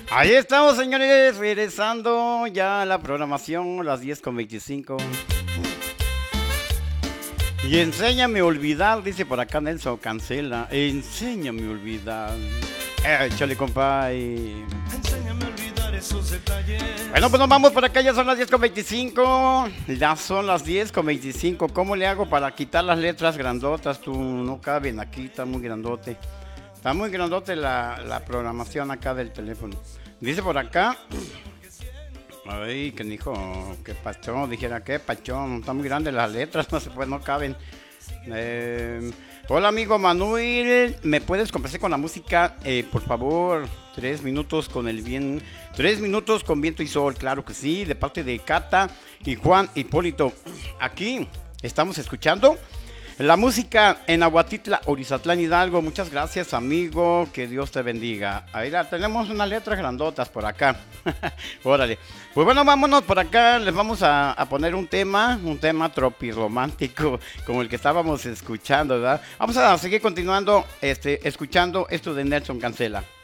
Ahí estamos, señores, regresando ya a la programación, las 10:25. Y enséñame a olvidar, dice por acá Nelson Cancela. Enséñame a olvidar. Échale, compa. Enséñame a olvidar esos detalles. Bueno, pues nos vamos por acá, ya son las 10:25. Ya son las 10:25. ¿Cómo le hago para quitar las letras grandotas? Tú no caben aquí, está muy grandote. Está muy grandote la programación acá del teléfono. Dice por acá. Ay, que dijo, que pachón, dijera que pachón, están muy grandes las letras, no se puede, no caben. Hola amigo Manuel, ¿me puedes complacer con la música? Por favor, 3 minutos con el bien, 3 minutos con viento y sol, claro que sí, de parte de Cata y Juan Hipólito. Aquí estamos escuchando la música en Aguatitla, Orizatlán, Hidalgo. Muchas gracias, amigo. Que Dios te bendiga. Ahí tenemos unas letras grandotas por acá. Órale. Pues bueno, vámonos por acá. Les vamos a poner un tema tropirromántico, como el que estábamos escuchando, ¿verdad? Vamos a seguir continuando escuchando esto de Nelson Cancela.